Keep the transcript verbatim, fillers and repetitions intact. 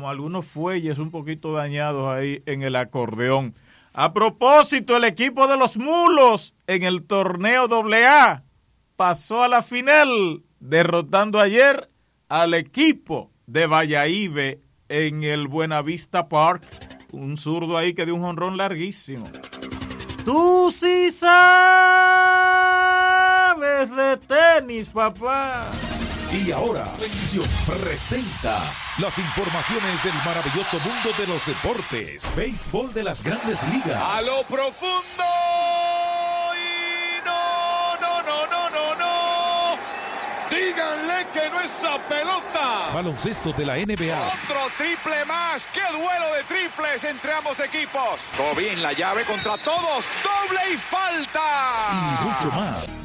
como algunos fuelles un poquito dañados ahí en el acordeón. A propósito, el equipo de los Mulos en el torneo doble A pasó a la final, derrotando ayer al equipo de Valladolid en el Buenavista Park. Un zurdo ahí que dio un jonrón larguísimo. Tú sí sabes de tenis, papá. Y ahora, Bendición presenta las informaciones del maravilloso mundo de los deportes. Béisbol de las Grandes Ligas. A lo profundo. Y no, no, no, no, no, no. Díganle que no es esa pelota. Baloncesto de la N B A. Otro triple más. ¡Qué duelo de triples entre ambos equipos! Todo bien, la llave contra todos. ¡Doble y falta! Y mucho más.